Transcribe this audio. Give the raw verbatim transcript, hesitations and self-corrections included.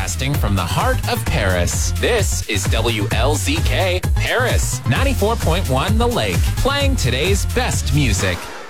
Broadcasting from the heart of Paris. This is W L Z K Paris, ninety-four point one The Lake, playing today's best music.